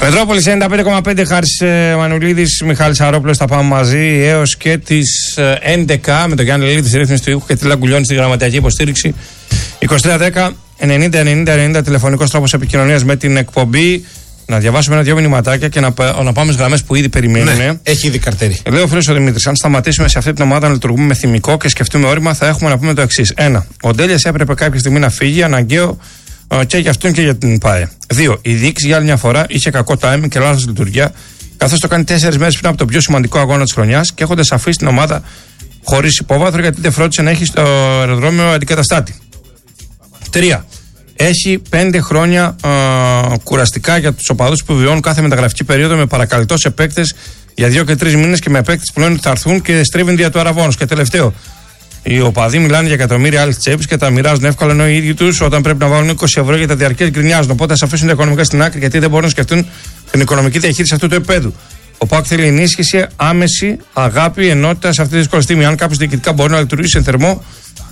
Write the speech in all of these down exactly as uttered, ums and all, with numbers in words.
Μετρόπολης ενενήντα πέντε κόμμα πέντε, Χάρης Μανουλίδης, Μιχάλης Αρόπουλος, θα πάμε μαζί έως και τις έντεκα με τον Γιάννη Λελίδη στη ρύθμιση του ήχου και τη Λαγκουλιώνη στη γραμματιακή υποστήριξη. είκοσι τρία δέκα ενενήντα ενενήντα ενενήντα τηλεφωνικός τρόπος επικοινωνίας με την εκπομπή. Να διαβάσουμε ένα-δυο μηνυματάκια και να, να πάμε στις γραμμές που ήδη περιμένουν. Ναι, έχει ήδη καρτέρι. Λέει ο φίλος ο Δημήτρης: αν σταματήσουμε σε αυτή την ομάδα να λειτουργούμε με θυμικό και σκεφτούμε όρημα, θα έχουμε να πούμε το εξής. Ένα. Ο Ντέλιας έπρεπε κάποια στιγμή να φύγει, αναγκαίο και για αυτόν και για την ΠΑΕ. Δύο. Η διοίκηση για άλλη μια φορά είχε κακό timing και λάθος λειτουργία, καθώς το κάνει τέσσερις μέρες πριν από το πιο σημαντικό αγώνα της χρονιάς και έχοντας αφήσει την ομάδα χωρίς υπόβαθρο γιατί δεν φρόντισε να έχει στο αεροδρόμιο αντικαταστάτη. Τρία. Έχει πέντε χρόνια α, κουραστικά για τους οπαδούς που βιώνουν κάθε μεταγραφική περίοδο με παρακαλυτό σε παίκτες για δύο και τρεις μήνες και με παίκτες που λένε ότι θα έρθουν και στρίβουν δια του αραβόνους. Και τελευταίο. Οι οπαδοί μιλάνε για εκατομμύρια άλλες τσέπες και τα μοιράζουν εύκολα, ενώ οι ίδιοι τους όταν πρέπει να βάλουν είκοσι ευρώ για τα διαρκές γκρινιάζουν. Οπότε ας αφήσουν τα οικονομικά στην άκρη γιατί δεν μπορούν να σκεφτούν την οικονομική διαχείριση αυτού του επίπεδου. Ο ΠΑΟΚ θέλει ενίσχυση, άμεση, αγάπη, ενότητα σε αυτή τη δύσκολη στιγμή. Αν κάποιο διοικητικά μπορεί να λειτουργήσει εν θερμό,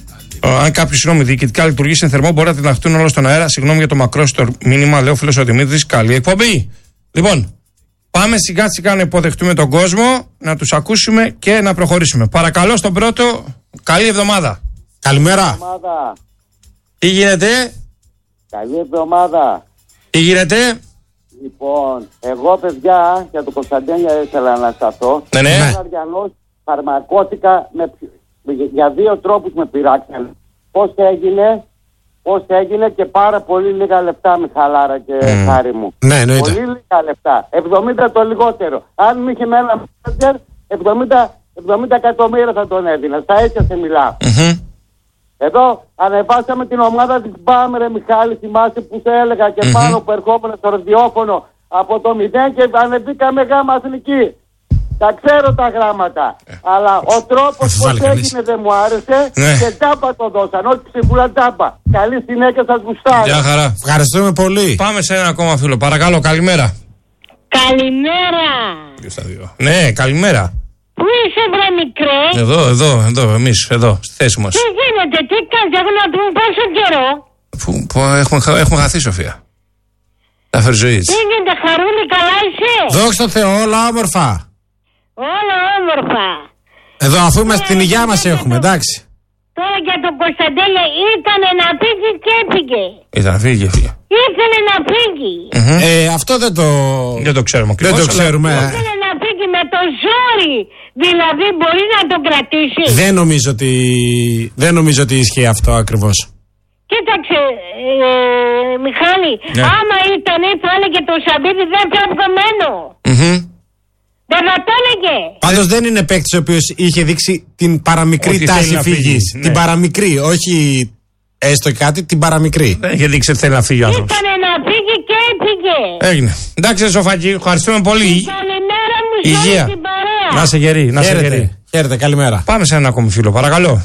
αν κάποιο συγγνώμη διοικητικά λειτουργήσει εν θερμό, μπορεί να τυλαχτούν όλο στον αέρα. Συγγνώμη για το μακρόστο μήνυμα, λέει ο φίλος ο Δημήτρης. Καλή εκπομπή. Λοιπόν, πάμε σιγά σιγά να υποδεχτούμε τον κόσμο, να τους ακούσουμε και να προχωρήσουμε. Παρακαλώ στον πρώτο, καλή εβδομάδα. Καλημέρα. Εβδομάδα. Τι γίνεται? Καλή εβδομάδα. Τι γίνεται? Λοιπόν, εγώ παιδιά για το Κωνσταντίνια ήθελα να σταθώ. Ναι, ναι. Ένα διανός φαρμακώθηκα με, για δύο τρόπους με πειράξαν. Πώς έγινε, πώς έγινε και πάρα πολύ λίγα λεπτά, Μιχαλάρα και mm. Χάρη μου. Ναι, εννοείται. Πολύ λίγα λεπτά. εβδομήντα το λιγότερο. Αν μου είχε με ένα μάνατζερ, εβδομήντα εκατομμύρια θα τον έδινα. Στα έτσι σε μιλάω. Mm-hmm. Εδώ ανεβάσαμε την ομάδα της ΜΠΑΜ, ρε Μιχάλη, θυμάσαι που σε έλεγα και mm-hmm. πάνω που ερχόμουν στο ραδιόφωνο από το μηδέν και ανεβήκαμε γάμα εθνική. Τα ξέρω τα γράμματα. Ε. Αλλά ο τρόπος που έγινε δεν μου άρεσε ναι. και τζάμπα το δώσαν. Όχι ψηφούλα τζάμπα. Καλή συνέχεια, σας γουστάρω. Γεια χαρά. Ευχαριστούμε πολύ. Πάμε σε ένα ακόμα φίλο. Παρακαλώ, καλημέρα. Καλημέρα. Ναι, καλημέρα. Πού είσαι, βρε μικρέ? Εδώ, εδώ, εδώ, εμείς, εδώ, στη θέση μας. Τι γίνεται, τι κάνεις, έχω να πούμε πόσο καιρό. Που, που έχουμε, έχουμε χαθεί, Σοφία. Θα φέρει ζωή. Τι γίνεται, Χαρούλη, καλά είσαι? Δόξα τω Θεώ, όλα όμορφα. Όλα όμορφα. Εδώ αφού είμαστε στην υγειά μας έχουμε, εντάξει. Τώρα για τον Κωνσταντέλια ήτανε να φύγει και έφυγε. Ήταν να φύγει και έφυγε. Ήθελε να φύγει. Mm-hmm. Ε, αυτό δεν το... Δεν το ξέρουμε ακριβώς. Δεν το ξέρουμε. Ήθελε να φύγει με το ζόρι. Δηλαδή μπορεί να τον κρατήσει. Δεν νομίζω ότι, δεν νομίζω ότι ισχύει αυτό ακριβώς. Κοίταξε, ε, Μιχάλη, ναι. άμα ήταν θα έλεγε το Σαμπίδη δεν φεύγω μένω. Mm-hmm. Δεν θα το έλεγε. Πάντως δεν είναι παίκτης ο οποίος είχε δείξει την παραμικρή όχι τάση φύγης. Ναι. Την παραμικρή, όχι έστω κάτι, την παραμικρή. Δεν είχε δείξει ότι θέλει να φύγει ο άνθρωπος. Ήτανε να φύγει και έφυγε. Έγινε. Εντάξει, Σοφάκη, ευχαριστούμε πολύ. Καλημέρα μου σε όλη την παρέα. Να σε γερή, να σε γερή. Χαίρετε, καλημέρα. Πάμε σε ένα ακόμη φίλο, παρακαλώ.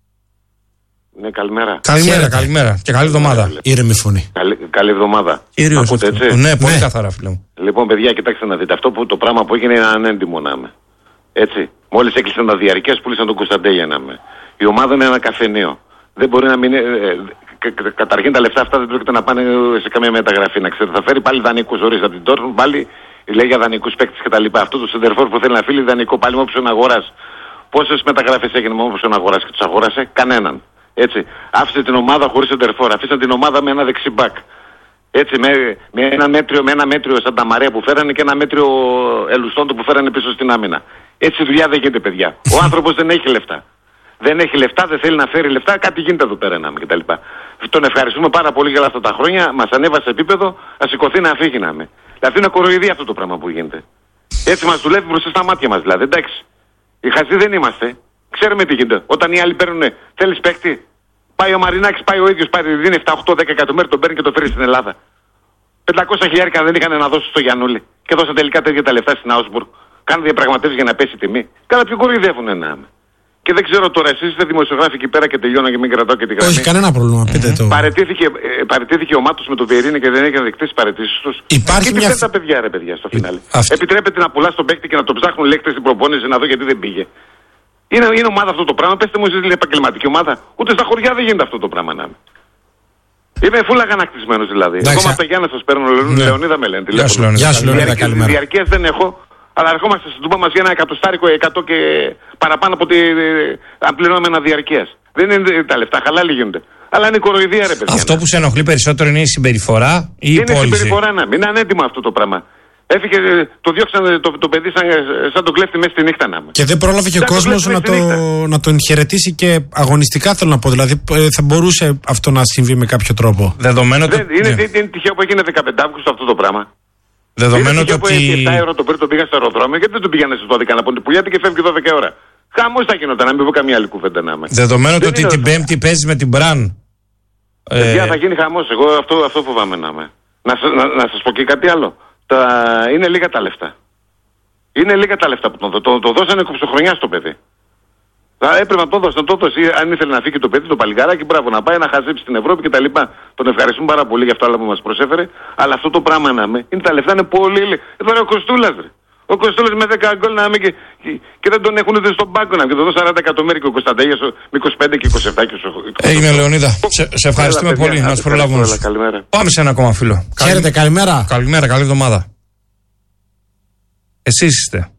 Ναι, καλημέρα. Καλημέρα, Χαίρετε. καλημέρα. Και καλή εβδομάδα. Ήρεμη φωνή. Καλή, καλή εβδομάδα. Κύριος, ακούτε, έτσι? Ναι, πολύ ναι. καθαρά, φίλε μου. Λοιπόν, παιδιά, κοιτάξτε να δείτε. Αυτό που το πράγμα που έγινε είναι ανέντιμο να είμαι. Έτσι. Μόλις έκλεισαν τα διαρκές, πούλησαν τον Κωνσταντέλια να είμαι. Η ομάδα είναι ένα καφενείο. Δεν μπορεί να μην. Ε, κα, κα, καταρχήν τα λεφτά αυτά δεν πρόκειται να πάνε σε καμία μεταγραφή. Να ξέρετε, θα φέρει πάλι δανεικούς ορίζοντα από την Dortmund, πάλι λέει για δανεικούς παίκτες κτλ. Αυτό το σεντερφόρ που θέλει να φύγει δανεικό πάλι με όποιον αγοράς. Πόσες μεταγραφές έγινε με όποιον αγοράς και τους αγόρασε? Κανέναν. Έτσι. Άφησε την ομάδα χωρίς σεντερφόρ. Αφήσαν την ομάδα με ένα δεξιμπάκ. Έτσι, με, με, ένα μέτριο, με ένα μέτριο σαν τα Μαρία που φέρανε και ένα μέτριο Ελουστόντο που φέρανε πίσω στην άμυνα. Έτσι δουλειά δεν γίνεται, παιδιά. Ο άνθρωπος δεν έχει λεφτά. Δεν έχει λεφτά, δεν θέλει να φέρει λεφτά, κάτι γίνεται εδώ πέρα να κτλ. Τον ευχαριστούμε πάρα πολύ για όλα αυτά τα χρόνια. Μας ανέβασε επίπεδο, α σηκωθεί να φύγει να με. Δηλαδή είναι κοροϊδία αυτό το πράγμα που γίνεται. Έτσι μας δουλεύει μπροστά στα μάτια μας, δηλαδή. Εντάξει. Οι χαζοί δεν είμαστε. Ξέρουμε τι γίνεται. Όταν οι άλλοι παίρνουν, θέλει παίκτη. Πάει ο Μαρινάκης, πάει ο ίδιος, πάει, δίνει επτά, οκτώ, δέκα εκατομμύρια, τον παίρνει και το φέρει στην Ελλάδα. πεντακόσια χιλιάρικα δεν είχαν να δώσουν στο Γιαννούλη. Και δώσαν τελικά τέτοια τα λεφτά στην Άουσμπουργκ. Κάνουν διαπραγματεύσεις για να πέσει η τιμή. Κάνα πιο κοροϊδεύουν ένα. Και δεν ξέρω τώρα, εσείς είστε δημοσιογράφοι εκεί πέρα και τελειώνω και μην κρατάω και τη γραμμή. Όχι, κανένα πρόβλημα. Πείτε το. Παρετήθηκε, ε, παρετήθηκε ο Μάτος με τον Βιερίνη και δεν έγινε δεκτές τις παρετήσεις τους. Υπάρχει και μια. Τι τα παιδιά, ρε παιδιά, στο φινάλι. Αυτή. Επιτρέπεται να πουλάς τον παίκτη και να τον ψάχνουν λέκτες στην προπόνηση να δω γιατί δεν πήγε. Είναι, είναι ομάδα αυτό το πράγμα. Πετε μου, εσείς είναι επαγγελματική ομάδα. Ούτε στα χωριά δεν γίνεται αυτό το πράγμα να είναι. Είμαι φούλα αγανακτισμένος δηλαδή. Εντάξει. Εγώ από τα Γιάννα σας παίρνω, Ναι. Λεωνίδα με λένε. Γεια σου, Λεωνίδα. Γεια σου, Λεωνίδα, καλημέρα. Διαρκείας δεν έχω, αλλά ερχόμαστε στην Τούμπα μας για ένα εκατοστάρικο, εκατό και παραπάνω από τη πληρώνομενα διαρκείας. Δεν είναι τα λεφτά, χαλάλι γίνονται. Αλλά είναι κοροϊδία, ρε παιδιά. Αυτό που σε ενοχλεί περισσότερο είναι η συμπεριφορά ή η είναι πώληση? Είναι συμπεριφορά, να μην είναι ανέτοιμο αυτό το πράγμα. Έφυγε, το διώξαν το, το παιδί σαν, σαν τον κλέφτη μέσα στη νύχτα να με. Και δεν πρόλαβε και ο κόσμος να, το, να τον χαιρετήσει και αγωνιστικά, θέλω να πω. Δηλαδή θα μπορούσε αυτό να συμβεί με κάποιο τρόπο. Δεδομένο δεν, το... είναι, ναι. είναι, είναι τυχαίο που έγινε δεκαπέντε Αυγούστου αυτό το πράγμα. Δεδομένο είναι το ότι. Που επτά ευρώ το πήρε, το πήγα στο αεροδρόμιο, γιατί δεν το πήγανε στο δώδεκα να πούν πουλιάτε και φεύγει δώδεκα ώρα. Χαμός θα γινόταν, να μην πω καμία άλλη κουβέντα να με. Δεδομένο το ότι την Πέμπτη παίζει με την Μπραν. Παιδιά, θα γίνει χαμός. Εγώ αυτό, αυτό φοβάμαι να με. Να, να, να σας πω και κάτι άλλο. Τα... Είναι λίγα τα λεφτά. Είναι λίγα τα λεφτά που τον το, το, το δώσανε κοψοχρονιά στο παιδί. Θα έπρεπε να το δώσει, να το δώσει. Αν ήθελε να φύγει το παιδί, το παλικάράκι, μπράβο, να πάει να χαζέψει στην Ευρώπη κτλ. Τον ευχαριστούμε πάρα πολύ για αυτό που μας προσέφερε. Αλλά αυτό το πράγμα να με. Είναι τα λεφτά είναι πολύ λίγα. Εδώ είναι ο Κοστούλας, ρε. Ο Κοστούλας με δέκα γκολ να με και, και, και δεν τον έχουν ούτε στον πάγκο να με. Και το δώσει σαράντα εκατομμύρια και ο Κωνσταντέλιας με είκοσι πέντε και είκοσι επτά και είκοσι. Έγινε, Λεωνίδα. Σε, σε ευχαριστούμε Έλα, πολύ. παιδιά, Να σου προλάβουμε. Πάμε σε ένα ακόμα φίλο. Χαίρετε, καλημέρα. Καλημέρα, καλή εβδομάδα. Εσείς είστε.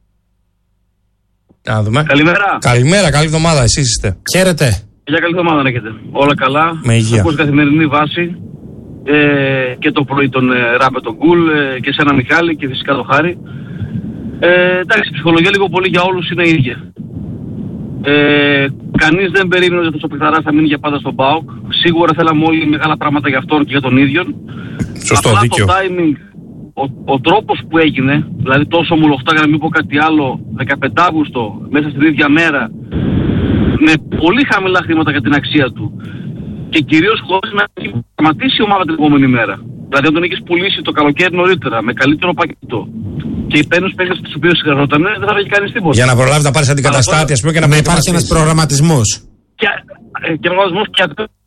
Να δούμε. Καλημέρα. Καλημέρα, καλή εβδομάδα. Εσείς είστε. Χαίρετε. Για καλή εβδομάδα να έχετε. Όλα καλά. Με υγεία. Ακούω καθημερινή βάση. Ε, και το πρωί τον ε, Ράπε τον Κουλ ε, και σε ένα Μιχάλη και φυσικά το Χάρη. Ε, εντάξει, η ψυχολογία λίγο πολύ για όλους είναι η ίδια. Ε, κανείς δεν περίμενε ότι αυτός ο παιχταράς θα μείνει για πάντα στον ΠΑΟΚ. Σίγουρα θέλαμε όλοι μεγάλα πράγματα για αυτόν και για τον ίδιο. Σωστό, απλά δίκιο. Το timing, ο, ο τρόπος που έγινε, δηλαδή τόσο μουλοχτά για να μην πω κάτι άλλο, δεκαπέντε Αυγούστου, μέσα στην ίδια μέρα, με πολύ χαμηλά χρήματα για την αξία του και κυρίως χωρίς να έχει σταματήσει η ομάδα την επόμενη μέρα. Δηλαδή, αν τον έχεις πουλήσει το καλοκαίρι νωρίτερα, με καλύτερο πακέτο και οι παίρνους παίκτες τους οποίους συγχαρότανε, δεν θα έχει κάνει τίποτα. Για να προλάβει να πάρει αντικαταστάτη, α πούμε, και να, να υπάρχει ένας προγραμματισμός. Και, ε, και προγραμματισμός και.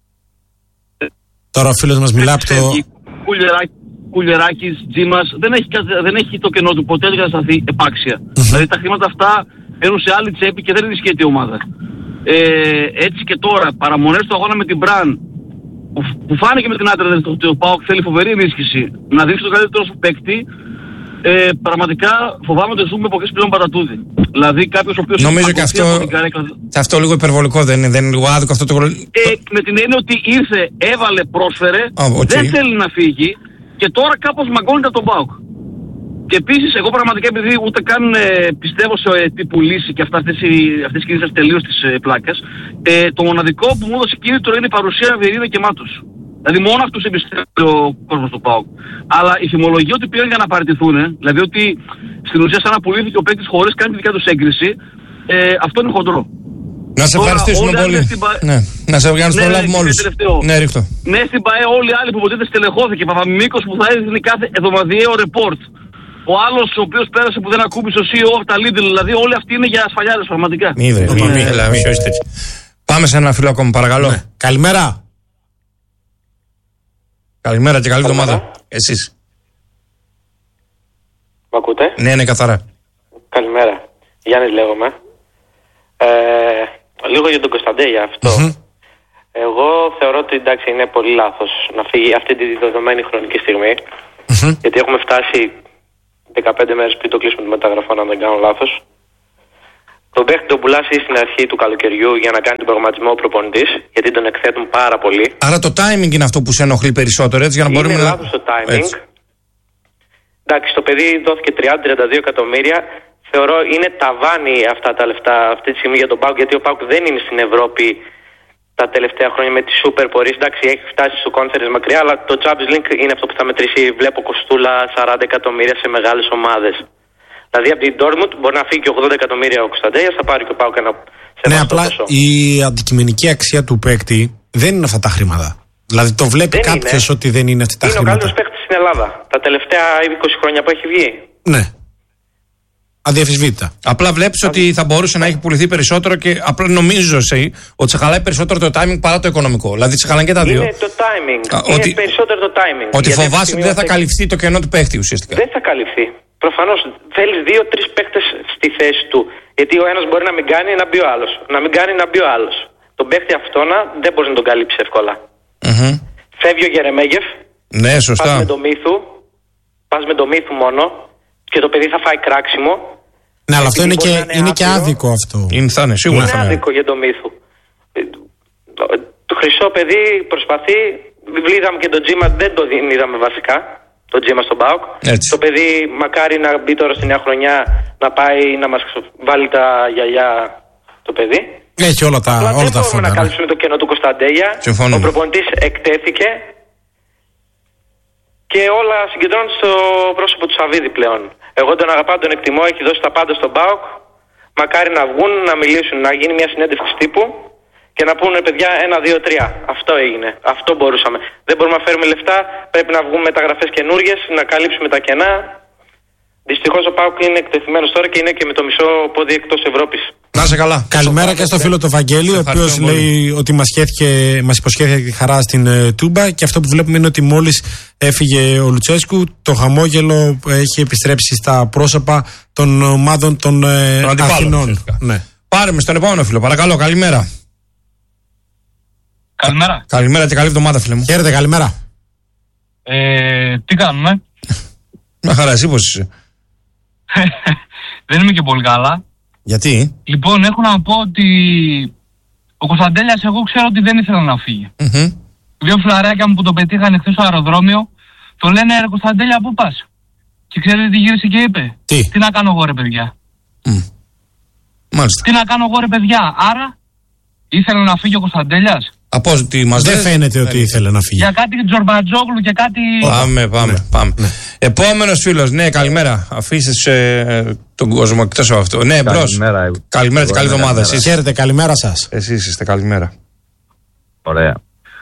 Τώρα ο φίλος μας μιλά από το. Κουλιεράκης, Τζίμας, δεν έχει, δεν έχει το κενό του ποτέ, δεν θα σταθεί επάξια. Δηλαδή τα χρήματα αυτά έρουν σε άλλη τσέπη και δεν ενισχύεται η ομάδα. Ε, έτσι και τώρα, παραμονές του αγώνα με την Μπραν, που, που φάνηκε με την άντρα ότι ο ΠΑΟΚ θέλει φοβερή ενίσχυση, να δείξει τον καλύτερο σου παίκτη, ε, πραγματικά φοβάμαι ότι ζούμε εποχές πλέον πατατούδι. Δηλαδή κάποιος ο οποίος. Νομίζω και αυτό. Καρέκλα... Αυτό λίγο υπερβολικό δεν είναι, δεν είναι λίγο άδικο αυτό το. Ε, με την έννοια ότι ήρθε, έβαλε, πρόσφερε, oh, okay. δεν θέλει να φύγει. Και τώρα κάπως μαγκώνεται από τον ΠΑΟΚ. Και επίσης, εγώ πραγματικά επειδή ούτε καν ε, πιστεύω σε ε, τύπου λύση και αυτά, αυτές οι, αυτές οι κινήσεις τελείως της ε, πλάκας, ε, το μοναδικό που μου έδωσε κίνητρο είναι η παρουσία Βερίδα και Μάτους. Δηλαδή μόνο αυτούς εμπιστεύεται ο κόσμος του ΠΑΟΚ. Αλλά η φημολογία ότι πήγαν για να παραιτηθούν, δηλαδή ότι στην ουσία σαν να πουλήθηκε ο παίκτης χωρίς καν τη δικιά τους έγκριση, ε, αυτό είναι χοντρό. Να σε ευχαριστήσουμε πολύ. Πα... Ναι. Να σε βγάλουμε στο λάβουμε όλους. Ναι, ρίχτω. Ναι, στην ΠαΕ όλοι οι άλλοι που ποτέ δεν στελεχώθηκε. Παπαμιμίκος που θα έδινε κάθε εβδομαδιαίο ρεπόρτ. Ο άλλος ο οποίος πέρασε που δεν ακούμπησε ο σι ι ο από τα Lidl. Δηλαδή όλοι αυτοί είναι για ασφαλιάδες πραγματικά. Μη βρε, μη, μη, έλα, μη, πάμε σε ένα φίλο ακόμα, παρακαλώ. Ναι. Καλημέρα. Καλημέρα και καλή εβδομάδα. Εσείς. Μ' ακούτε? Ναι, ναι, καθαρά. Καλημέρα. Γιάννης λέγομαι. Ε, λίγο για τον Κωνσταντέλια αυτό. Mm-hmm. Εγώ θεωρώ ότι εντάξει είναι πολύ λάθος να φύγει αυτή τη δεδομένη χρονική στιγμή. Mm-hmm. Γιατί έχουμε φτάσει δεκαπέντε μέρες πριν το κλείσουμε τη μεταγραφή, αν δεν κάνω λάθος. Τον παίχτη τον πουλάς ή στην αρχή του καλοκαιριού για να κάνει τον προγραμματισμό ο προπονητής, γιατί τον εκθέτουν πάρα πολύ. Άρα το timing είναι αυτό που σε ενοχλεί περισσότερο, έτσι, για να είναι μπορούμε να. Είναι λάθος το timing. Έτσι. Εντάξει, το παιδί δόθηκε τριάντα με τριάντα δύο εκατομμύρια. Θεωρώ είναι ταβάνι αυτά τα λεφτά αυτή τη στιγμή για τον ΠΑΟΚ, γιατί ο ΠΑΟΚ δεν είναι στην Ευρώπη τα τελευταία χρόνια με τις σούπερ πορείες. Εντάξει, έχει φτάσει στο Conference μακριά, αλλά το Champions League είναι αυτό που θα μετρήσει. Βλέπω Κοστούλα σαράντα εκατομμύρια σε μεγάλες ομάδες. Δηλαδή από την Dortmund μπορεί να φύγει και ογδόντα εκατομμύρια ο Κωνσταντέλιας, θα πάρει και ο ΠΑΟΚ ένα σεβαστό. Ναι, απλά ποσό. Η αντικειμενική αξία του παίκτη δεν είναι αυτά τα χρήματα. Δηλαδή το βλέπει κάποιο ότι δεν είναι αυτά τα είναι χρήματα. Είναι ο καλύτερος παίκτης στην Ελλάδα τα τελευταία είκοσι χρόνια που έχει βγει. Ναι. Αδιαφυσβήτητα. Απλά βλέπει ότι θα μπορούσε να έχει πουληθεί περισσότερο και απλά νομίζω εσύ ότι σε χαλάει περισσότερο το timing παρά το οικονομικό. Δηλαδή σε χαλάνε και τα δύο. Είναι το timing. Α, είναι ότι, περισσότερο το timing. Ότι φοβάσαι ότι δεν θα καλυφθεί το κενό του παίχτη ουσιαστικά. Δεν θα καλυφθεί. Προφανώς θέλει δύο-τρει παίχτες στη θέση του. Γιατί ο ένας μπορεί να μην κάνει, να μπει ο άλλος. Να μην κάνει, να μπει ο άλλος. Τον παίχτη αυτόνα δεν μπορεί να τον καλύψει εύκολα. Mm-hmm. Φεύγει ο Γερεμέγεφ. Ναι, σωστά. Πας με το Μύθου. Πας με το Μύθου μόνο. Και το παιδί θα φάει κράξιμο. Ναι, αλλά αυτό είναι και, είναι, είναι και άδικο αυτό. Είναι, θα είναι, σίγουρα. Είναι άδικο για το Μύθου. Το, το χρυσό παιδί προσπαθεί. Είδαμε και το Τζίμα, δεν το είδαμε βασικά. Το Τζίμα στον ΠΑΟΚ. Το παιδί μακάρι να μπει τώρα στη νέα χρονιά, να πάει να μας βάλει τα γυαλιά το παιδί. Έχει όλα τα, όλα δεν τα μπορούμε να καλύψουμε το κενό του Κωνσταντέλια. Συμφωνούμε. Ο προπονητής εκτέθηκε και όλα συγκεντρώνονται στο πρόσωπο του Σαββίδη πλέον. Εγώ τον αγαπάω, τον εκτιμώ, έχει δώσει τα πάντα στον ΠΑΟΚ. Μακάρι να βγουν, να μιλήσουν, να γίνει μια συνέντευξη τύπου και να πούνε παιδιά ένα, δύο, τρία. Αυτό έγινε. Αυτό μπορούσαμε. Δεν μπορούμε να φέρουμε λεφτά. Πρέπει να βγούμε μεταγραφές καινούριες, να καλύψουμε τα κενά. Δυστυχώς ο ΠΑΟΚ είναι εκτεθειμένος τώρα και είναι και με το μισό πόδι εκτός Ευρώπης. Να είσαι καλά. Καλημέρα και στο φίλο του Βαγγέλη, ο οποίος λέει ότι μας, μας υποσχέθηκε τη χαρά στην uh, Τούμπα, και αυτό που βλέπουμε είναι ότι μόλις έφυγε ο Λουτσέσκου, το χαμόγελο έχει επιστρέψει στα πρόσωπα των ομάδων των uh, Αθηνών. Ναι. Πάρε με στον επόμενο φίλο, παρακαλώ, καλημέρα. Καλημέρα. Καλημέρα και καλή εβδομάδα, φίλε μου. Χαίρετε, καλημέρα. Ε, τι κάνουμε? Μια χαρά, εσύ πώς είσαι? Δεν είμαι και πολύ καλά. Γιατί? Λοιπόν, έχω να πω ότι ο Κωνσταντέλιας, εγώ ξέρω ότι δεν ήθελε να φύγει. Mm-hmm. Δύο φιλαράκια μου που τον πετύχανε χθες στο αεροδρόμιο, το λένε ρε Κωνσταντέλια, πού πας? Και ξέρετε τι γύρισε και είπε? Τι? Τι να κάνω εγώ ρε παιδιά? Mm. Μάλιστα. Τι να κάνω εγώ ρε παιδιά? Άρα ήθελε να φύγει ο Κωνσταντέλιας. Από ό,τι μας δεν φαίνεται ότι ήθελε να φύγει. Για κάτι Τζορμπατζόγλου και κάτι. Πάμε, πάμε. Ναι. πάμε. Ναι. Επόμενος φίλος, ναι, καλημέρα. Αφήστε ε, τον κόσμο εκτός από αυτό. Ναι, μπρος. Καλημέρα. Καλημέρα και καλή εβδομάδα. Χαίρετε, καλημέρα σας. Εσείς είστε, καλημέρα. Ωραία.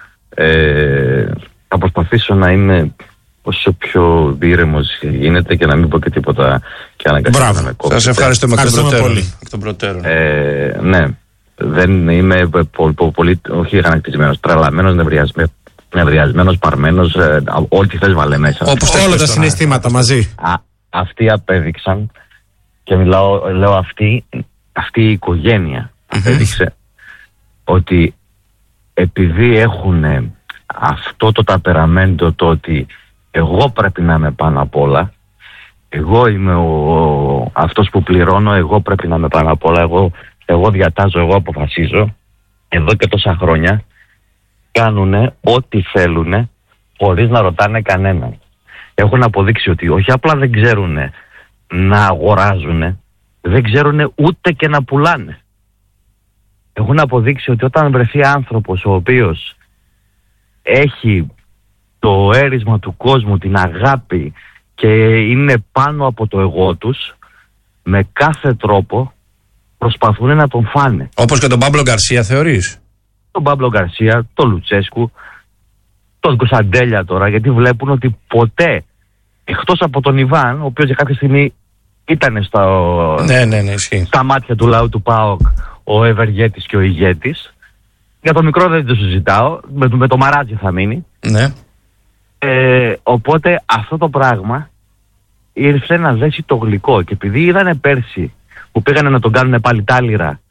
Ε, θα προσπαθήσω να είμαι όσο πιο ήρεμος γίνεται και να μην πω και τίποτα και αναγκαστικά να με κόψετε. Σας ευχαριστούμε πολύ. Εκ των προτέρων. Ε, ναι. Δεν είμαι πολύ, πολύ όχι γανακτισμένος, τρελαμένος, νευριασμένος, νευριασμένος, παρμένος, ε, ό,τι θες βάλε μέσα. Όπως όλα τα συναισθήματα μαζί. Α, αυτοί απέδειξαν, και μιλάω, λέω αυτή, αυτή η οικογένεια απέδειξε ότι επειδή έχουν αυτό το ταπεραμέντο, το ότι εγώ πρέπει να είμαι πάνω απ' όλα, εγώ είμαι ο, ο, αυτός που πληρώνω, εγώ πρέπει να είμαι πάνω απ' όλα, εγώ Εγώ διατάζω, εγώ αποφασίζω, εδώ και τόσα χρόνια κάνουν ό,τι θέλουν χωρίς να ρωτάνε κανέναν. Έχουν αποδείξει ότι όχι απλά δεν ξέρουν να αγοράζουν, δεν ξέρουν ούτε και να πουλάνε. Έχουν αποδείξει ότι όταν βρεθεί άνθρωπος ο οποίος έχει το έρισμα του κόσμου, την αγάπη και είναι πάνω από το εγώ τους, με κάθε τρόπο προσπαθούν να τον φάνε. Όπως και τον Πάμπλο Γκαρσία θεωρείς? Τον Πάμπλο Γκαρσία, τον Λουτσέσκου, τον Κωνσταντέλια τώρα, γιατί βλέπουν ότι ποτέ, εκτός από τον Ιβάν, ο οποίος για κάποια στιγμή ήταν στα, ναι, ναι, ναι, στα μάτια του λαού του ΠΑΟΚ ο ευεργέτης και ο ηγέτης. Για το μικρό δεν το συζητάω, με, με το Μαράτζι θα μείνει. Ναι. Ε, οπότε αυτό το πράγμα ήρθε να δέσει το γλυκό, και επειδή είδανε πέρσι που πήγανε να τον κάνουν πάλι τάλιρα,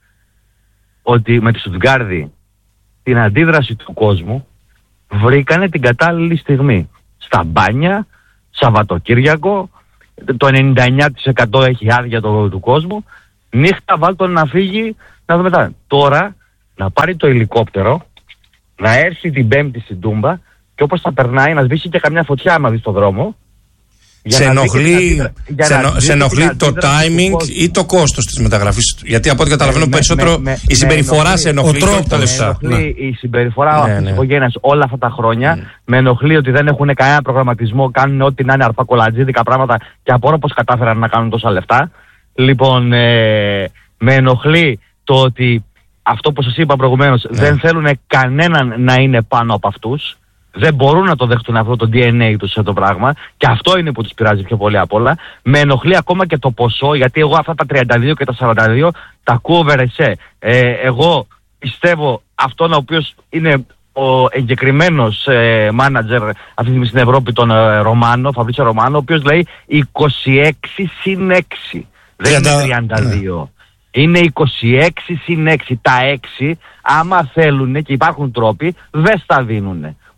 ότι με τη Στουτγκάρδη την αντίδραση του κόσμου βρήκανε την κατάλληλη στιγμή. Στα μπάνια, Σαββατοκύριακο, το ενενήντα εννιά τοις εκατό έχει άδεια το, του κόσμου, νύχτα βάλ' τον να φύγει, να δούμε μετά. Τώρα να πάρει το ελικόπτερο, να έρθει την Πέμπτη στην Τούμπα και όπως θα περνάει να σβήσει και καμιά φωτιά άμα δει στον δρόμο. Σε ενοχλεί, σε ενο, σε ενοχλεί το timing ή το κόστος της μεταγραφής? Γιατί από ό,τι καταλαβαίνω με, περισσότερο με, με, η συμπεριφορά με σε ενοχλεί. Ο τρόπος. Με ενοχλεί η συμπεριφορά ναι, της οικογένειας όλα αυτά τα χρόνια. Ναι. Με ενοχλεί ότι δεν έχουν κανένα προγραμματισμό, κάνουν ό,τι να είναι αρπακολατζίδικα πράγματα και απορώ πως κατάφεραν να κάνουν τόσα λεφτά. Λοιπόν, ε, με ενοχλεί το ότι αυτό που σας είπα προηγουμένως, ναι, δεν θέλουν κανέναν να είναι πάνω από αυτούς. Δεν μπορούν να το δεχτούν αυτό το ντι εν έι τους σε το πράγμα, και αυτό είναι που τους πειράζει πιο πολύ απ' όλα. Με ενοχλεί ακόμα και το ποσό, γιατί εγώ αυτά τα τριάντα δύο και τα σαράντα δύο τα ακούω βερεσέ. Ε, εγώ πιστεύω αυτόν ο οποίος είναι ο εγκεκριμένος ε, μάνατζερ αυτή τη στιγμή στην Ευρώπη, τον ε, Ρωμάνο, Φαβρίσιο Ρωμάνο, ο οποίος λέει είκοσι έξι συν έξι. Δεν είναι τριάντα δύο. Ναι. Είναι είκοσι έξι συν έξι. Τα έξι, άμα θέλουν και υπάρχουν τρόποι, δεν στα δίνουν.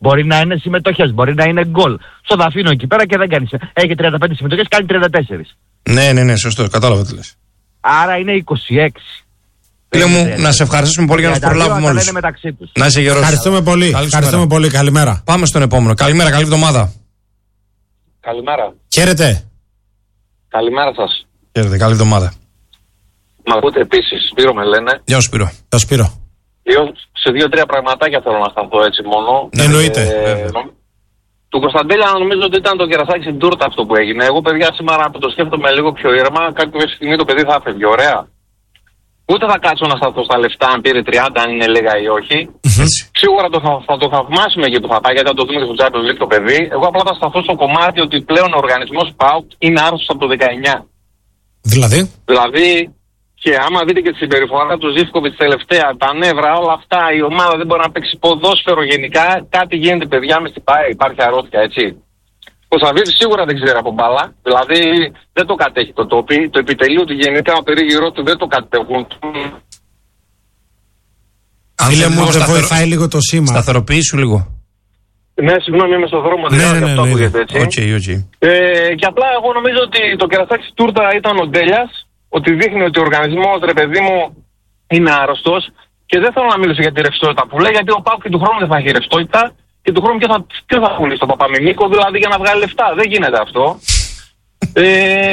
Μπορεί να είναι συμμετοχές, μπορεί να είναι γκολ. Στο δαφήνω εκεί πέρα και δεν κάνει. Έχει τριάντα πέντε συμμετοχές, κάνει τριάντα τέσσερα. Ναι, ναι, ναι, σωστό, κατάλαβα τι λες. Άρα είναι είκοσι έξι. Φίλε μου, να σε ευχαριστήσουμε πολύ για να σου προλάβουμε όλους. Να είσαι γερός. Ευχαριστούμε πολύ. Ευχαριστούμε πολύ. Καλημέρα. Πάμε στον επόμενο. Καλημέρα, καλή εβδομάδα. Καλημέρα. Χαίρετε. Καλημέρα σας. Χαίρετε, καλή εβδομάδα. Μ' ακούτε επίσης, Σπύρο με λένε. Γεια σου Σπύρο. Γεια Σπύρο. Σε δύο-τρία πραγματάκια θέλω να σταθώ έτσι μόνο. Εννοείται. Ε, του Κωνσταντέλια νομίζω ότι ήταν το κερασάκι στην τούρτα αυτό που έγινε. Εγώ παιδιά σήμερα που το σκέφτομαι λίγο πιο ήρεμα, κάποια στιγμή το παιδί θα έφευγε, ωραία. Ούτε θα κάτσω να σταθώ στα λεφτά αν πήρε τριάντα, αν είναι λίγα ή όχι. Έτσι. Σίγουρα το θα, θα το θαυμάσουμε και το θα πάει γιατί θα το δούμε και στο Champions League το παιδί. Εγώ απλά θα σταθώ στο κομμάτι ότι πλέον ο οργανισμός ΠΑΟΚ είναι άρρωστος από το δεκαεννιά. Δηλαδή. Δηλαδή, και άμα δείτε και τη συμπεριφορά του Ζίβκοβιτς τελευταία, τα νεύρα, όλα αυτά, η ομάδα δεν μπορεί να παίξει ποδόσφαιρο γενικά. Κάτι γίνεται, παιδιά, με στην ΠΑΕ. Υπάρχει αρρώστια, έτσι. Ο Σαββίδης σίγουρα δεν ξέρει από μπάλα. Δηλαδή, δεν το κατέχει το τόπι. Το επιτελείο του γενικά, ο περίγυρό του δεν το κατέχουν. Φίλε μου, δεν βοηθάει λίγο το σήμα. Σταθεροποιήσου λίγο. Ναι, συγγνώμη, είμαι στον δρόμο, ναι, δηλαδή ναι, αυτό ναι, ακούγεται ναι. έτσι. Okay, okay. Ε, και απλά εγώ νομίζω ότι το κερασάκι στη τούρτα ήταν ο Ντέλιας, ότι δείχνει ότι ο οργανισμός, ρε παιδί μου, είναι άρρωστος. Και δεν θέλω να μιλήσω για τη ρευστότητα που λέει, γιατί ο ΠΑΟΚ και του χρόνου δεν θα έχει ρευστότητα και του χρόνου και θα, και θα πουλήσει τον Παπαμιμίκο, δηλαδή για να βγάλει λεφτά. Δεν γίνεται αυτό. ε,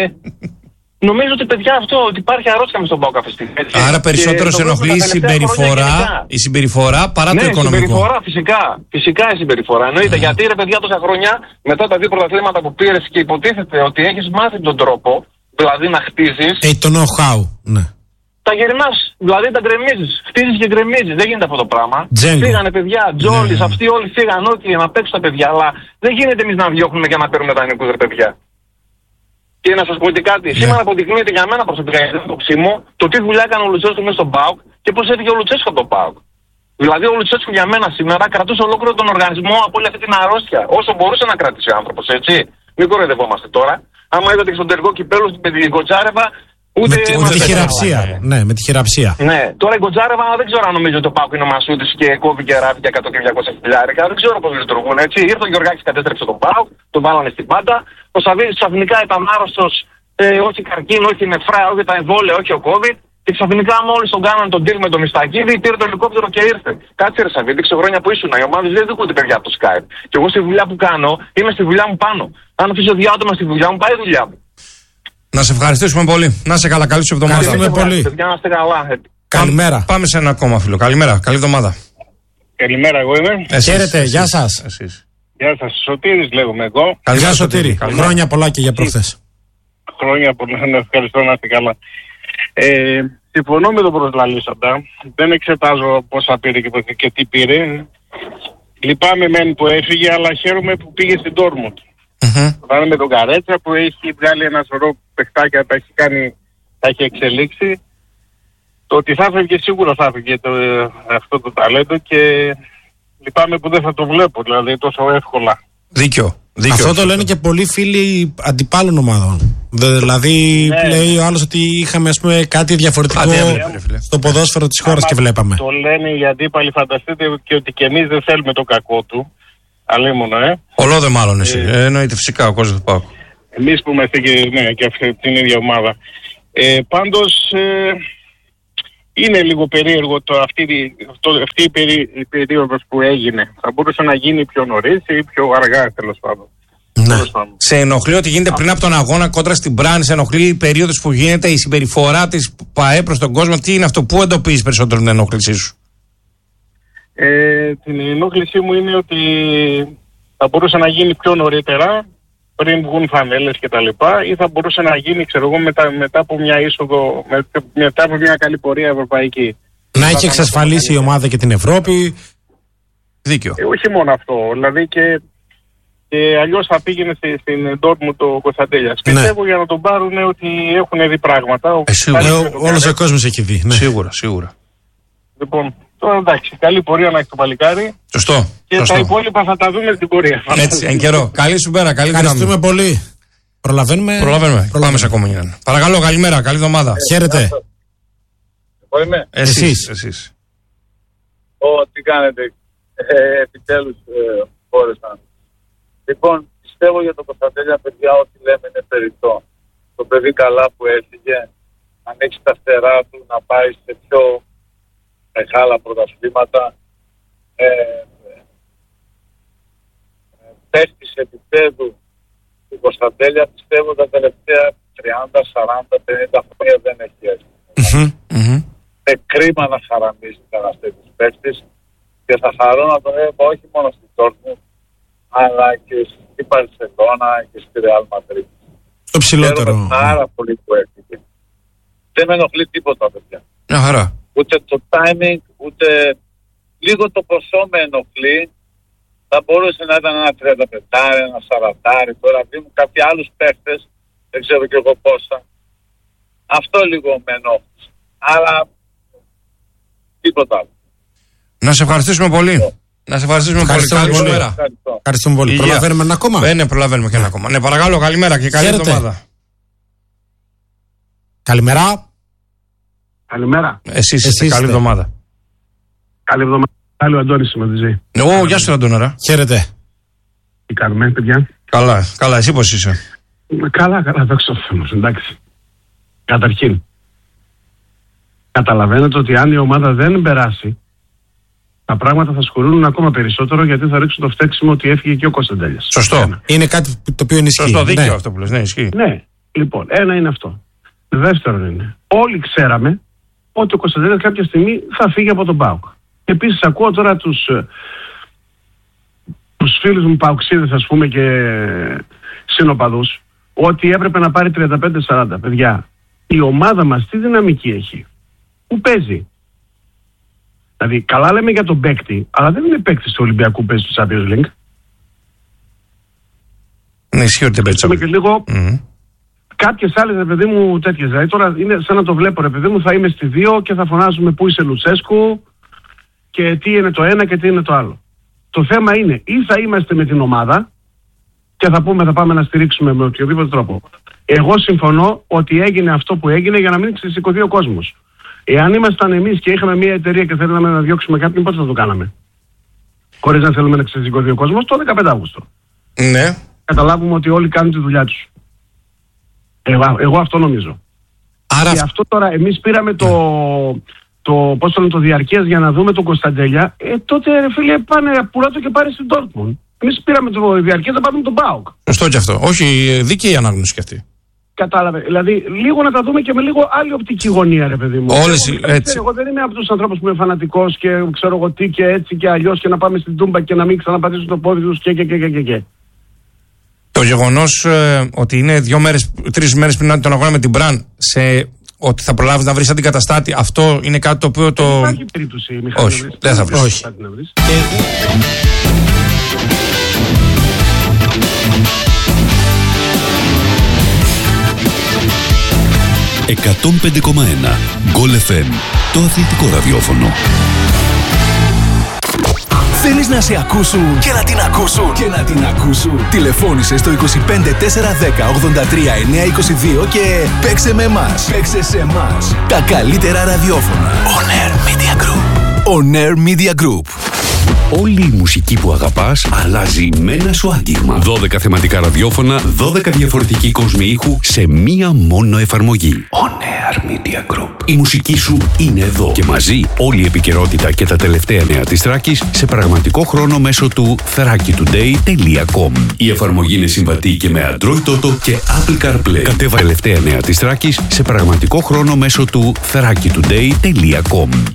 νομίζω ότι παιδιά αυτό, ότι υπάρχει αρρώστια με στον ΠΑΟΚ αυτή τη στιγμή. Άρα περισσότερο σε ενοχλεί η συμπεριφορά, η συμπεριφορά παρά ναι, το οικονομικό. Η συμπεριφορά, φυσικά. Φυσικά η συμπεριφορά. Εννοείται. Mm. Γιατί ρε παιδιά τόσα χρόνια, μετά τα δύο πρωταθλήματα που πήρες και υποτίθεται ότι έχεις μάθει τον τρόπο, δηλαδή να χτίζεις. Έχει το know-how, ναι. Τα γυρνάς, δηλαδή τα γκρεμίζεις. Χτίζεις και γκρεμίζεις. Δεν γίνεται αυτό το πράγμα. Τζέγκο. Φύγανε παιδιά, Τζόλις, ναι. αυτοί όλοι φύγαν, όχι να παίξουν τα παιδιά. Αλλά δεν γίνεται εμείς να διώχνουμε και να παίρνουμε τα νικούς ρε παιδιά. Και να σας πω και κάτι. Ναι. Σήμερα αποδεικνύεται για μένα προσωπικά για το ψήμο το τι δουλειά έκανε ο Λουτσέσκου μέσα στον ΠΑΟΚ και πώς έφυγε ο Λουτσέσκου από τον ΠΑΟΚ. Δηλαδή ο Λουτσέσκου για μένα σήμερα κρατούσε ολόκληρο τον οργανισμό από όλη αυτή την αρρώστια. Όσο μπορούσε να κρατήσει ο άνθρωπος, έτσι. Μην κοροϊδευόμαστε τώρα. Άμα είδατε και στον τελικό κυπέλο με την Κοτσάρεβα. Ούτε με, τη, με τη χειραψία. Ναι. ναι, με τη χειραψία. Ναι, τώρα η Κοτσάρεβα δεν ξέρω αν νομίζω ότι ο ΠΑΟΚ είναι ο Μασούτης και κόβει και ράβει για εκατό και διακόσια χιλιάρικα. Δεν ξέρω πώς λειτουργούν έτσι. Ήρθε ο Γεωργάκης, κατέστρεψε τον ΠΑΟΚ, τον βάλανε στην πάντα. Ο Σαββίδης ξαφνικά ήταν άρρωστος, ε, όχι καρκίνο, όχι νεφρά, όχι τα εμβόλια, όχι ο COVID. Και ξαφνικά μόλις τον κάνανε τον deal με τον Μιστακίδη, πήρε το ελικόπτερο και ήρθε. Κάτσε ρε Σαββίδη, έξι χρόνια που ήσουν. Οι ομάδες δεν δικούνται παιδιά από το Skype. Και εγώ στη δουλειά που κάνω, είμαι στη δουλειά μου πάνω. Αν αφήσω δύο άτομα στη δουλειά μου, πάει η δουλειά μου. Να σε ευχαριστήσουμε πολύ. Να σε καλά, καλή σου εβδομάδα. Ευχαριστούμε πολύ. Καλημέρα. Πάμε σε ένα ακόμα φίλο. Καλημέρα, καλή εβδομάδα. Καλημέρα, εγώ είμαι. Χαίρετε, γεια σας. Γεια σας, Σωτήρης λέγομαι εγώ. Γεια Σωτήρη, χρόνια πολλά και για προχθές. Χρόνια πολλά, ναι, ευχαριστώ να είστε καλά. Ε, συμφωνώ με τον προσλαλήσαντα. Δεν εξετάζω πόσα πήρε και, και τι πήρε. Λυπάμαι μεν που έφυγε, αλλά χαίρομαι που πήγε στην Ντόρτμουντ. Mm-hmm. Πάνε με τον Καρέτσα που έχει βγάλει ένα σωρό παιχτάκια, τα έχει κάνει, τα έχει εξελίξει. Το ότι θα έφευγε σίγουρα θα έφευγε το, αυτό το ταλέντο και λυπάμαι που δεν θα το βλέπω δηλαδή τόσο εύκολα. Δίκιο. Δίκιο. Αυτό το λένε και πολλοί φίλοι αντιπάλων ομάδων. Δηλαδή ναι. λέει ο άλλος ότι είχαμε ας πούμε, κάτι διαφορετικό Αντί, στο ποδόσφαιρο της χώρας και βλέπαμε. Το λένε οι αντίπαλοι, φανταστείτε και ότι και εμείς δεν θέλουμε το κακό του. Αλίμονο, ε. Ολόδε μάλλον εσύ. Ε, εννοείται φυσικά ο κόσμος του ΠΑΟΚ. Εμείς που είμαστε και, ναι, και αυτή την ίδια ομάδα. Ε, πάντως ε, είναι λίγο περίεργο το, αυτή, το, αυτή η, περί, η περίοδος που έγινε. Θα μπορούσε να γίνει πιο νωρίς ή πιο αργά τέλος πάντων. Ναι. Σε ενοχλεί ότι γίνεται πριν από τον αγώνα κόντρα στην Μπράνη, σε ενοχλεί η περίοδος που γίνεται, η συμπεριφορά της ΠΑΕ προς τον κόσμο. Τι είναι αυτό, πού εντοπίζεις περισσότερο την ενόχλησή σου? Ε, την ενόχλησή μου είναι ότι θα μπορούσε να γίνει πιο νωρίτερα, πριν βγουν φανέλες και τα λοιπά, ή θα μπορούσε να γίνει, ξέρω εγώ, μετά, μετά από μια είσοδο, μετά από μια καλή πορεία ευρωπαϊκή. Να έχει εξασφαλίσει η ομάδα και την Ευρώπη. Δίκιο. Ε, όχι μόνο αυτό, δηλαδή και, και αλλιώς θα πήγαινε στη, στην Ντόρτμουντ το Κωνσταντέλιας. Ναι. Πιστεύω για να τον πάρουν ότι έχουν δει πράγματα. Ε, σίγουρα. Ε, όλος ο κόσμος έχει δει. Ναι. Σίγουρα, σίγουρα. Λοιπόν, τώρα εντάξει, καλή πορεία να έχει το παλικάρι. Σωστό. Και Σωστό. τα υπόλοιπα θα τα δούμε στην πορεία. Έτσι, εν καιρό. Καλή σου μέρα, καλή δύναμη. Ευχαριστούμε πολύ. Προλαβαίνουμε. Προλαβαίνουμε. Πάμε σε ακόμα μια. Παρακαλώ, καλημέρα, καλή εβδομάδα. Ε, Χαίρετε. Εγώ είμαι. Εσείς. Εσείς. Ω, τι κάνετε. Ε, επιτέλους, ε, μπόρεσαν. Λοιπόν, πιστεύω για τον Κωνσταντέλια, παιδιά, ό,τι λέμε είναι περιττό. Το παιδί καλά που έφυγε, ανοίξει τα φτερά του, να πάει σε πιο μεγάλα πρωταθλήματα. Ε, παίχτης επίπεδου του Κωνσταντέλια, πιστεύω τα τελευταία τριάντα, σαράντα, πενήντα χρόνια δεν έχει έρθει. Mm-hmm. Mm-hmm. Με κρίμα να χαραμίζει ένας τέτοιος παίχτης και θα χαρώ να τον έχω όχι μόνο στην Dortmund, αλλά και στην Μπαρσελόνα και στη Real Madrid. Το ψηλότερο. Χαίρομαι πάρα πολύ που έφυγε. Δεν με ενοχλεί τίποτα, παιδιά. Μια χαρά. Ούτε το timing, ούτε λίγο το ποσό με ενοχλεί. Θα μπορούσε να ήταν ένα τριάντα πέντε, ένα σαράντα, τώρα δίνουν κάποιοι άλλους παίχτες, δεν ξέρω κι εγώ πόσα. Αυτό λίγο με ενόχλησε. Αλλά τίποτα άλλο. Να σε ευχαριστήσουμε πολύ. Να σε ευχαριστήσουμε πολύ. Καλημέρα. Ευχαριστούμε πολύ. Υγεία. Προλαβαίνουμε ένα ακόμα. Ε, ναι, προλαβαίνουμε και ένα ακόμα. Ναι, παρακαλώ, καλημέρα και καλή εβδομάδα. Καλημέρα. Καλημέρα. Εσείς είστε, καλή εβδομάδα. Καλή εβδομάδα. Πάλι ο Αντώνης είμαι, Τζι. Εγώ, γεια σου Αντώναρα. Χαίρετε. Τι κάνουμε, παιδιά? Καλά, καλά, εσύ πώς είσαι? Καλά, καλά, δόξα τω Θεώ, εντάξει. Καταρχήν, καταλαβαίνετε ότι αν η ομάδα δεν περάσει, τα πράγματα θα σκουρούν ακόμα περισσότερο, γιατί θα ρίξουν το φταίξιμο ότι έφυγε και ο Κωνσταντέλιας. Σωστό. Ένα. Είναι κάτι το οποίο ενισχύει. Σωστό, δίκαιο ναι. αυτό που λες, ναι, ισχύει. Ναι, λοιπόν, ένα είναι αυτό. Δεύτερον είναι, όλοι ξέραμε ότι ο Κωνσταντέλιας κάποια στιγμή θα φύγει από τον ΠΑΟΚ. Επίσης ακούω τώρα τους, τους φίλους μου παοξίδες, ας πούμε, και συνοπαδούς, ότι έπρεπε να πάρει τριάντα πέντε σαράντα. Παιδιά, η ομάδα μας τι δυναμική έχει? Πού παίζει? Δηλαδή, καλά λέμε για τον παίκτη, αλλά δεν είναι παίκτης του Ολυμπιακού που παίζει στο Champions League. Ναι, ισχύει ότι δεν παίζει. Και λίγο mm. κάποιες άλλες, ρε παιδί μου, τέτοιες. Δηλαδή, τώρα είναι σαν να το βλέπω, ρε παιδί μου, θα είμαι στη δύο και θα φωνάζουμε πού είσαι Λουτσέσκου και τι είναι το ένα και τι είναι το άλλο. Το θέμα είναι, ή θα είμαστε με την ομάδα και θα πούμε θα πάμε να στηρίξουμε με οποιοδήποτε τρόπο. Εγώ συμφωνώ ότι έγινε αυτό που έγινε για να μην ξεσηκωθεί ο κόσμος. Εάν ήμασταν εμείς και είχαμε μια εταιρεία και θέλαμε να διώξουμε κάποιον, πώς θα το κάναμε? Χωρίς να θέλουμε να ξεσηκωθεί ο κόσμος, το δεκαπέντε Αυγούστου. Ναι. Καταλάβουμε ότι όλοι κάνουν τη δουλειά τους. Εγώ, εγώ αυτό νομίζω. Άρα... Και αυτό τώρα εμείς πήραμε το, το, πώς το, το διαρκείας για να δούμε τον Κωνσταντέλια. Ε, τότε ρε φίλε πάνε πουλάτο και πάρει στην Dortmund. Εμείς πήραμε το διαρκείας να πάμε τον ΠΑΟΚ. Σωστό και αυτό. Όχι, δίκαιη ανάγνωση κι αυτή. Κατάλαβε. Δηλαδή, λίγο να τα δούμε και με λίγο άλλη οπτική γωνία, ρε παιδί μου. Όλες, εγώ, έτσι. εγώ δεν είμαι από τους ανθρώπους που είμαι φανατικός και ξέρω εγώ τι και έτσι και αλλιώς και να πάμε στην Τούμπα και να μην ξαναπατήσουν το πόδι τους και και και και. και. Το γεγονός ε, ότι είναι δύο μέρες, τρεις μέρες πριν τον αγώνα με την Μπραν, σε ότι θα προλάβεις να βρεις αντικαταστάτη, αυτό είναι κάτι το οποίο το. Δεν υπάρχει περίπτωση, Μιχάλη. Όχι, δεν θα βρεις. Όχι. εκατόν πέντε κόμμα ένα Γκολ εφ εμ, το αθλητικό ραδιόφωνο. Θέλεις να σε ακούσουν και να την ακούσουν και να την ακούσουν? Τηλεφώνησε στο είκοσι πέντε τέσσερα δέκα ογδόντα τρία εννιακόσια είκοσι δύο και παίξε με εμάς. Παίξε σε εμάς. Τα καλύτερα ραδιόφωνα. On Air Media Group. On Air Media Group. Όλη η μουσική που αγαπάς αλλάζει με ένα σου άγγιγμα. δώδεκα θεματικά ραδιόφωνα, δώδεκα διαφορετικοί κόσμοι ήχου σε μία μόνο εφαρμογή. On Air Media Group. Η μουσική σου είναι εδώ και μαζί όλη η επικαιρότητα και τα τελευταία νέα της Θράκης σε πραγματικό χρόνο μέσω του θράκη τουντέι τελεία κομ. Η εφαρμογή είναι συμβατή και με Android Auto και Apple CarPlay. Κατέβα τελευταία νέα της Θράκης σε πραγματικό χρόνο μέσω του θράκη τουντέι τελεία κομ.